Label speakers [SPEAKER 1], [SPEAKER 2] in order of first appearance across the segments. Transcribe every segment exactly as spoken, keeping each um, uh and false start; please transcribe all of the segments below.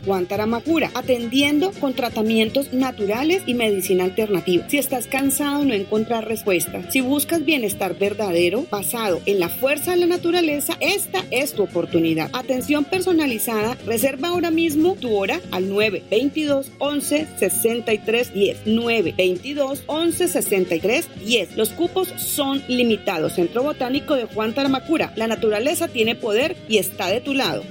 [SPEAKER 1] Juan Taramacura, atendiendo con tratamientos naturales y medicina alternativa. Si estás cansado de no encontrar respuesta, si buscas bienestar verdadero basado en la fuerza de la naturaleza, esta es tu oportunidad. Atención personalizada. Reserva ahora mismo tu hora al nueve veintidós, once, sesenta y tres, diez. nueve veintidós, once, sesenta y tres, diez. Los cupos son limitados. Centro Botánico de Juan Taramacura. La naturaleza tiene poder y está de tu lado.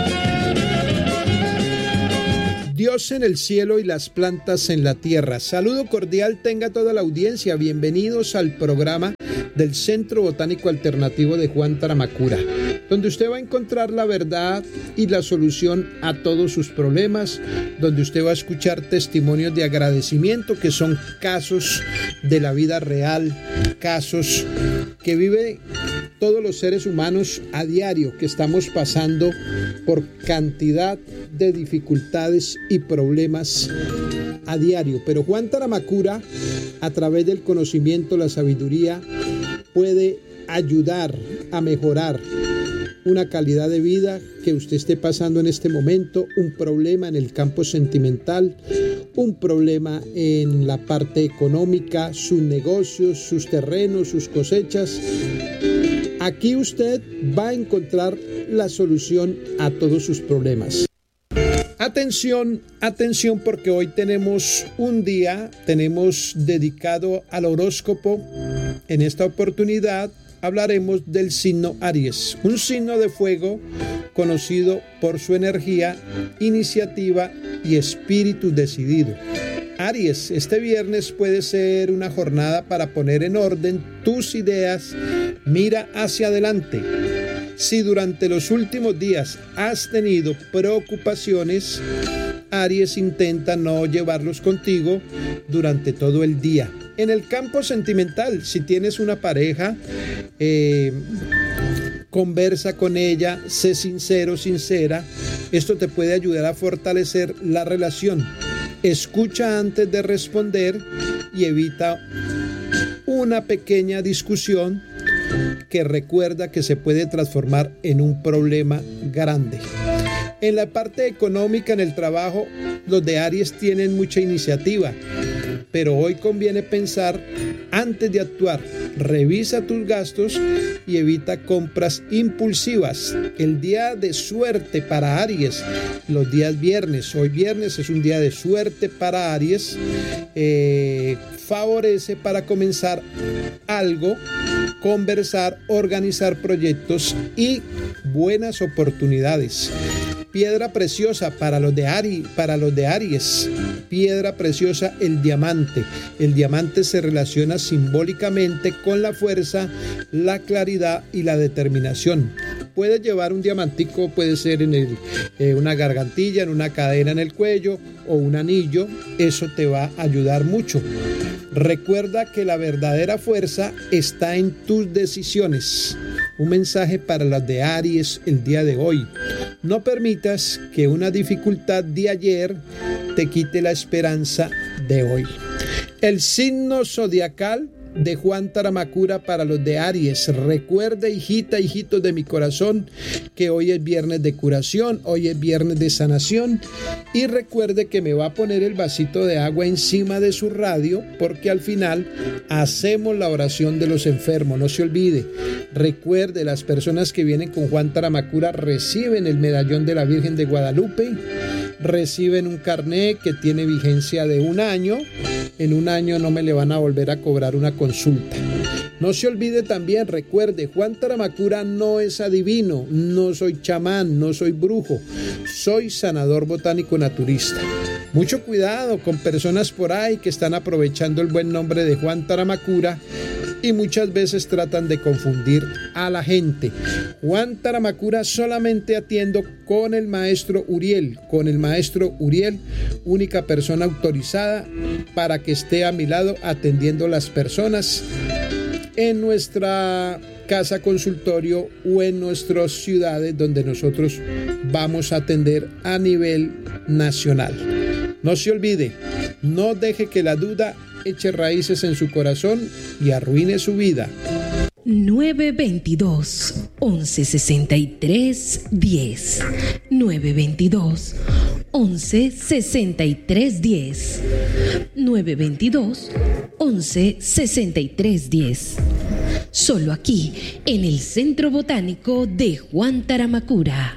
[SPEAKER 2] Dios en el cielo y las plantas en la tierra. Saludo cordial tenga toda la audiencia. Bienvenidos al programa del Centro Botánico Alternativo de Juan Taramacura, donde usted va a encontrar la verdad y la solución a todos sus problemas, donde usted va a escuchar testimonios de agradecimiento que son casos de la vida real, casos que viven todos los seres humanos a diario, que estamos pasando por cantidad de dificultades y problemas a diario. Pero Juan Taramacura, a través del conocimiento, la sabiduría, puede ayudar a mejorar una calidad de vida que usted esté pasando en este momento, un problema en el campo sentimental, un problema en la parte económica, sus negocios, sus terrenos, sus cosechas. Aquí usted va a encontrar la solución a todos sus problemas. Atención, atención, porque hoy tenemos un día, tenemos dedicado al horóscopo. En esta oportunidad hablaremos del signo Aries, un signo de fuego conocido por su energía, iniciativa y espíritu decidido. Aries, este viernes puede ser una jornada para poner en orden tus ideas. Mira hacia adelante. Si durante los últimos días has tenido preocupaciones, Aries, intenta no llevarlos contigo durante todo el día. En el campo sentimental, si tienes una pareja, eh, conversa con ella, sé sincero, sincera. Esto te puede ayudar a fortalecer la relación. Escucha antes de responder y evita una pequeña discusión que recuerda que se puede transformar en un problema grande. En la parte económica, en el trabajo, los de Aries tienen mucha iniciativa, pero hoy conviene pensar antes de actuar. Revisa tus gastos y evita compras impulsivas. El día de suerte para Aries, los días viernes, hoy viernes es un día de suerte para Aries, eh, favorece para comenzar algo, conversar, organizar proyectos y buenas oportunidades. Piedra preciosa para los de Aries, para los de Aries. Piedra preciosa, el diamante. El diamante se relaciona simbólicamente con la fuerza, la claridad y la determinación. Puedes llevar un diamantico, puede ser en el, eh, una gargantilla, en una cadena en el cuello o un anillo. Eso te va a ayudar mucho. Recuerda que la verdadera fuerza está en tus decisiones. Un mensaje para las de Aries el día de hoy. No permitas que una dificultad de ayer te quite la esperanza de hoy. El signo zodiacal de Juan Taramacura para los de Aries. Recuerde, hijita, hijitos de mi corazón, que hoy es viernes de curación, hoy es viernes de sanación, y recuerde que me va a poner el vasito de agua encima de su radio, porque al final hacemos la oración de los enfermos. No se olvide. Recuerde, las personas que vienen con Juan Taramacura reciben el medallón de la Virgen de Guadalupe, reciben un carnet que tiene vigencia de un año. En un año no me le van a volver a cobrar una consulta. No se olvide también, recuerde, Juan Taramacura no es adivino, no soy chamán, no soy brujo, soy sanador botánico naturista. Mucho cuidado con personas por ahí que están aprovechando el buen nombre de Juan Taramacura y muchas veces tratan de confundir a la gente. Juan Taramacura solamente atiendo con el maestro Uriel, con el maestro Uriel, única persona autorizada para que esté a mi lado atendiendo las personas en nuestra casa consultorio o en nuestras ciudades donde nosotros vamos a atender a nivel nacional. No se olvide, no deje que la duda eche raíces en su corazón y arruine su vida.
[SPEAKER 3] nueve veintidós, once sesenta y tres, diez. nueve veintidós, once, sesenta y tres diez. nueve dos dos, once, sesenta y tres diez. Solo aquí, en el Centro Botánico de Juan Taramacura.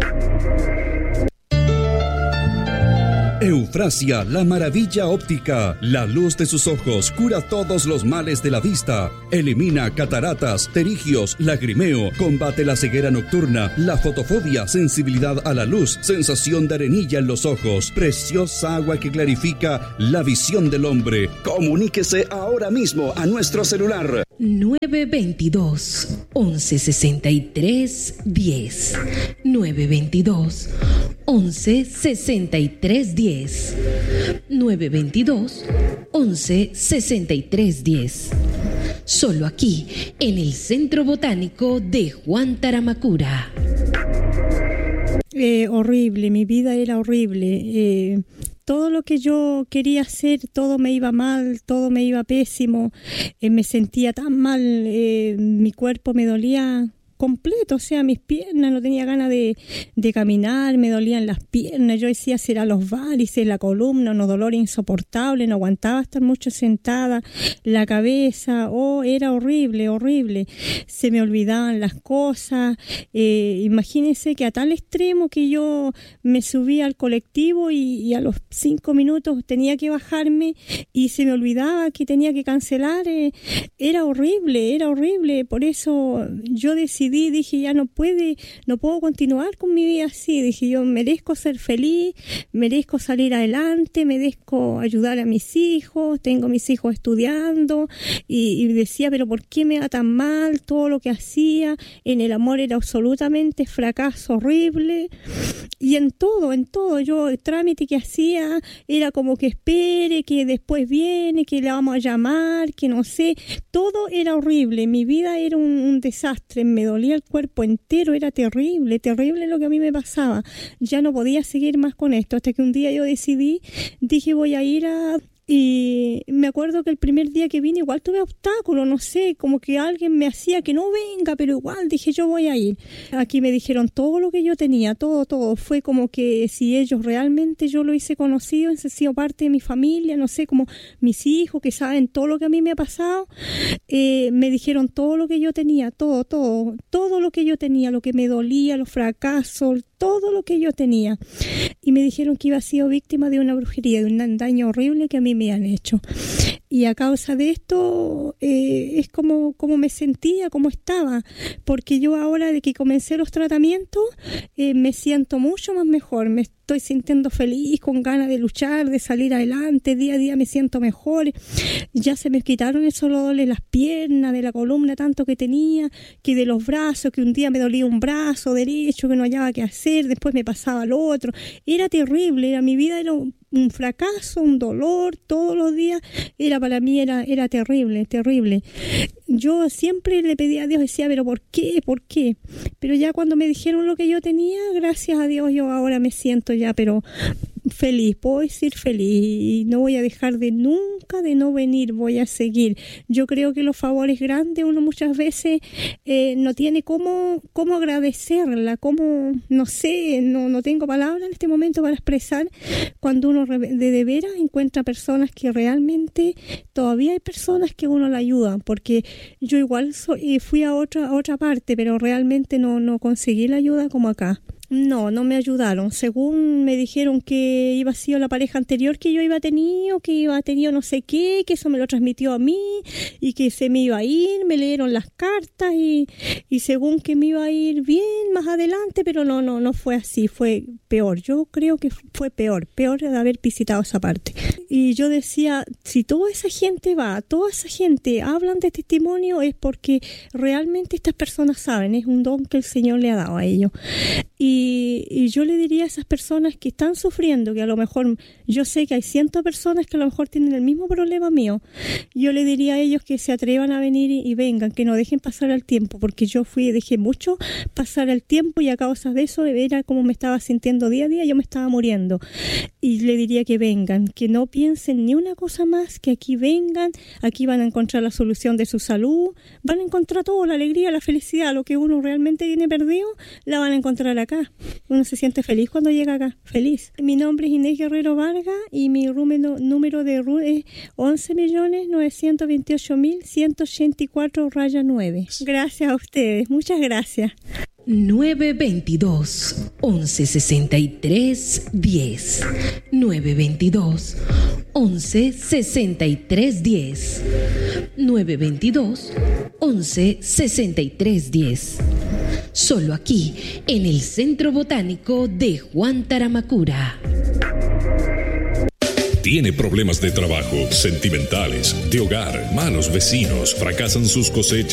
[SPEAKER 4] Eufrasia, la maravilla óptica. La luz de sus ojos cura todos los males de la vista. Elimina cataratas, pterigios, lagrimeo. Combate la ceguera nocturna, la fotofobia, sensibilidad a la luz, sensación de arenilla en los ojos. Preciosa agua que clarifica la visión del hombre. Comuníquese ahora mismo a nuestro celular.
[SPEAKER 3] nueve dos dos, once, sesenta y tres diez. nueve dos dos, once, sesenta y tres diez. nueve dos dos, once, sesenta y tres diez. Solo aquí, en el Centro Botánico de Juan Taramacura.
[SPEAKER 5] Eh, horrible, mi vida era horrible. Eh, todo lo que yo quería hacer, todo me iba mal, todo me iba pésimo. Eh, me sentía tan mal, eh, mi cuerpo me dolía completo, o sea, mis piernas, no tenía ganas de, de caminar, me dolían las piernas, yo decía, será los varices, la columna, unos dolores insoportables, no aguantaba estar mucho sentada, la cabeza, oh, era horrible, horrible, se me olvidaban las cosas, eh, imagínense que a tal extremo que yo me subía al colectivo y, y a los cinco minutos tenía que bajarme y se me olvidaba que tenía que cancelar, eh, era horrible, era horrible, por eso yo decidí dije, ya no puede, no puedo continuar con mi vida así, dije, yo merezco ser feliz, merezco salir adelante, merezco ayudar a mis hijos, tengo mis hijos estudiando, y, y decía, pero ¿por qué me va tan mal? Todo lo que hacía en el amor era absolutamente fracaso horrible, y en todo, en todo, yo el trámite que hacía era como que espere, que después viene, que le vamos a llamar, que no sé, todo era horrible, mi vida era un, un desastre, me dolía el cuerpo entero, era terrible, terrible lo que a mí me pasaba. Ya no podía seguir más con esto, hasta que un día yo decidí, dije voy a ir a... Y me acuerdo que el primer día que vine igual tuve obstáculos, no sé, como que alguien me hacía que no venga, pero igual dije yo voy a ir. Aquí me dijeron todo lo que yo tenía, todo, todo. Fue como que si ellos realmente yo lo hice conocido, han sido parte de mi familia, no sé, como mis hijos que saben todo lo que a mí me ha pasado, eh, me dijeron todo lo que yo tenía, todo, todo, todo lo que yo tenía, lo que me dolía, los fracasos, todo lo que yo tenía. Y me dijeron que iba a ser víctima de una brujería, de un daño horrible que a mí me han hecho. Y a causa de esto eh, es como, como me sentía, como estaba, porque yo ahora de que comencé los tratamientos eh, me siento mucho más mejor, me estoy sintiendo feliz, con ganas de luchar, de salir adelante, día a día me siento mejor, ya se me quitaron esos dolores de las piernas, de la columna tanto que tenía, que de los brazos, que un día me dolía un brazo derecho, que no hallaba qué hacer, después me pasaba al otro, era terrible, era mi vida era un un fracaso, un dolor, todos los días, era para mí era, era terrible, terrible. Yo siempre le pedía a Dios, decía, pero ¿por qué? ¿Por qué? Pero ya cuando me dijeron lo que yo tenía, gracias a Dios, yo ahora me siento ya, pero feliz, puedo decir feliz, y no voy a dejar de nunca de no venir, voy a seguir. Yo creo que los favores grandes uno muchas veces eh, no tiene cómo, cómo agradecerla, cómo, no sé, no, no tengo palabras en este momento para expresar cuando uno de, de veras encuentra personas que realmente, todavía hay personas que uno la ayuda, porque yo igual soy, fui a otra, a otra parte, pero realmente no, no conseguí la ayuda como acá. No, no me ayudaron. Según me dijeron que iba a ser la pareja anterior que yo iba a tener, que iba a tener no sé qué, que eso me lo transmitió a mí y que se me iba a ir, me leyeron las cartas y, y según que me iba a ir bien más adelante, pero no, no, no fue así, fue peor. Yo creo que fue peor, peor de haber visitado esa parte. Y yo decía, si toda esa gente va, toda esa gente hablan de testimonio es porque realmente estas personas saben, es un don que el Señor le ha dado a ellos. Y, y yo le diría a esas personas que están sufriendo, que a lo mejor, yo sé que hay cientos de personas que a lo mejor tienen el mismo problema mío, yo le diría a ellos que se atrevan a venir y, y vengan, que no dejen pasar el tiempo, porque yo fui, dejé mucho pasar el tiempo y a causa de eso era como me estaba sintiendo día a día, yo me estaba muriendo. Y le diría que vengan, que no piensen ni una cosa más, que aquí vengan, aquí van a encontrar la solución de su salud, van a encontrar todo, la alegría, la felicidad, lo que uno realmente tiene perdido, la van a encontrar acá. acá. Uno se siente feliz cuando llega acá, feliz. Mi nombre es Inés Guerrero Vargas y mi número, número de R U es once millones novecientos veintiocho mil ciento ochenta y cuatro raya nueve. Gracias a ustedes, muchas gracias.
[SPEAKER 3] nueve veintidós, once sesenta y tres, diez. nueve veintidós, once sesenta y tres, diez. nueve veintidós, once sesenta y tres, diez. Solo aquí, en el Centro Botánico de Juan Taramacura.
[SPEAKER 6] Tiene problemas de trabajo, sentimentales, de hogar, malos vecinos, fracasan sus cosechas.